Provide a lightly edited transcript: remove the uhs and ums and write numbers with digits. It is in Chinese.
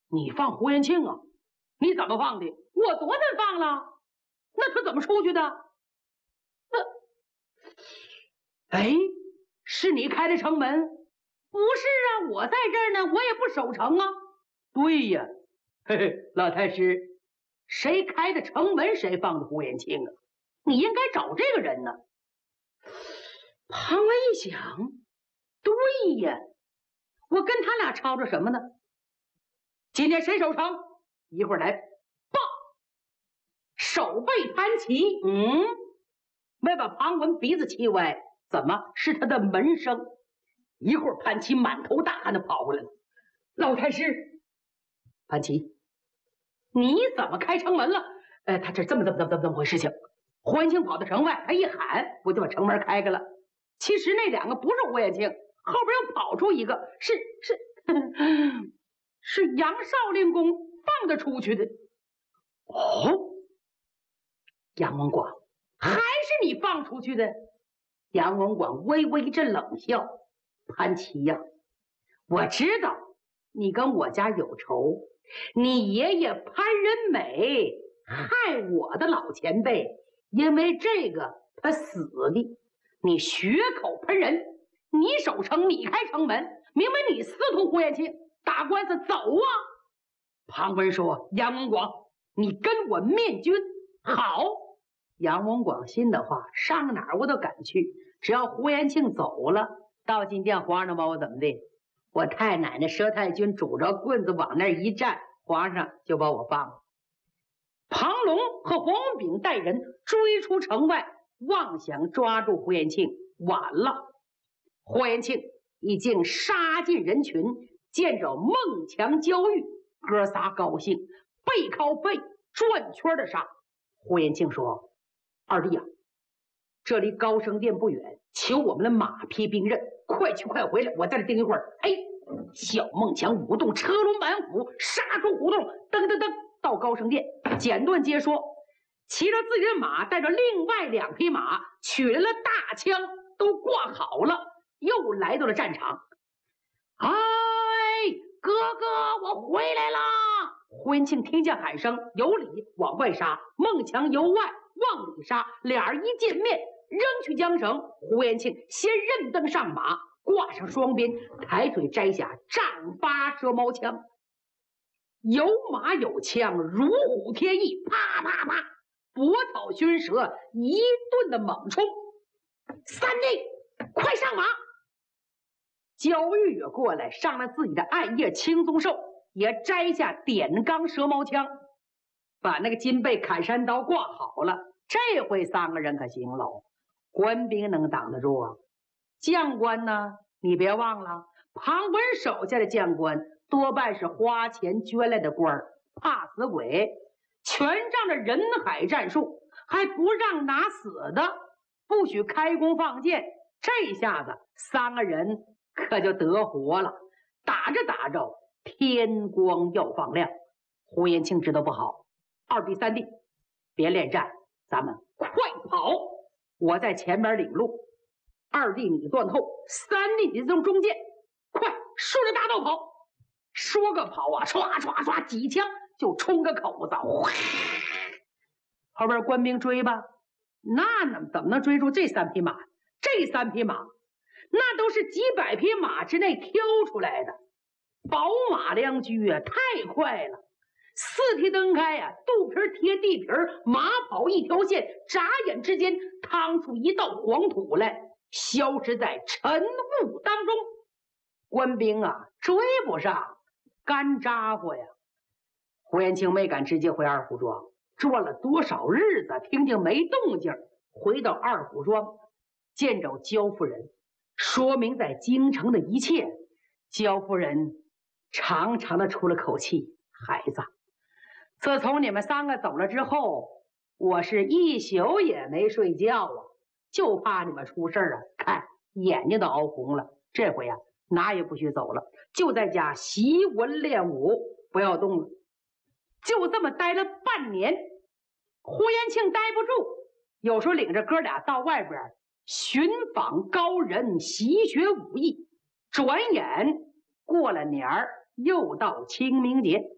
你放胡延庆啊？你怎么放的？ 我多次放了， 那他怎么出去的？哎，是你开的城门？ 不是啊，我在这儿呢，我也不守城啊。 对呀，嘿嘿，老太师，谁开的城门，谁放的胡延庆啊？你应该找这个人呢。 庞文一想，对呀，我跟他俩吵着什么呢？ 今天谁守城？一会儿来报。 守备潘琦， 没把庞文鼻子气歪，怎么是他的门生？一会儿潘琦满头大汗的跑过来了。老太师，潘琦，你怎么开城门了？他这怎么回事情？胡延庆跑到城外，他一喊，我就把城门开开了。其实那两个不是胡延庆，后边又跑出一个，是杨少令公放得出去的。哦，杨文广，还是你放出去的？杨文广微微这冷笑。潘琦呀，我知道你跟我家有仇，你爷爷潘仁美害我的老前辈，因为这个他死的。你血口喷人，你守城，你开城门，明明你私通胡延庆，打官司走啊！庞文说：“杨文广，你跟我面君。”好，杨文广心的话，上哪儿我都敢去，只要胡延庆走了，到金殿皇上能把我怎么的？我太奶奶佘太君拄着棍子往那儿一站，皇上就把我放了。庞龙和黄文炳带人追出城外，妄想抓住胡延庆，晚了。胡延庆已经杀进人群，见着孟强、焦裕，哥仨高兴，背靠背转圈的杀。胡延庆说：“二弟啊，这离高升殿不远，求我们的马匹兵刃，快去快回来，我在这盯一会儿。”哎，小孟强舞动车轮板斧，杀出胡同，噔噔噔到高升殿，简短接说，骑着自己的马，带着另外2匹马，取来了大枪，都挂好了，又来到了战场。哎，哥哥，我回来啦！胡延庆听见喊声，由里往外杀，孟强由外往里杀，俩人一见面，扔去缰绳。胡延庆先认登上马，挂上双鞭，抬腿摘下丈八蛇矛枪，有马有枪，如虎添翼，啪啪啪，搏草熏蛇，一顿的猛冲。三弟，快上马！焦裕也过来，上了自己的暗夜青松兽，也摘下点钢蛇矛枪，把那个金背砍山刀挂好了。这回3个人可行喽，官兵能挡得住啊？将官呢？你别忘了，庞文手下的将官多半是花钱捐来的官儿，怕死鬼，全仗着人海战术，还不让拿死的，不许开弓放箭。这下子3个人可就得活了。打着打着，天光要放亮。胡延庆知道不好，二弟三弟别恋战，咱们快跑！我在前边领路，二弟你断后，三弟你从中间，快顺着大道跑！说个跑啊，唰唰唰几枪就冲个口子，后边官兵追吧，那怎么能追住这3匹马？这3匹马那都是几百匹马之内挑出来的，宝马良驹啊，太快了！4蹄蹬开呀，肚皮贴地皮，马跑一条线，眨眼之间趟出一道黄土来，消失在晨雾当中。官兵啊，追不上，干扎呼呀！胡延庆没敢直接回二虎庄，转了多少日子，听见没动静，回到二虎庄，见着焦夫人，说明在京城的一切。焦夫人长长的出了口气：“孩子，自从你们3个走了之后，我是一宿也没睡觉啊，就怕你们出事啊！看眼睛都熬红了。这回啊，哪也不许走了，就在家习文练武，不要动了。”就这么待了半年，胡延庆待不住，有时候领着哥俩到外边寻访高人，习学武艺。转眼过了年儿，又到清明节。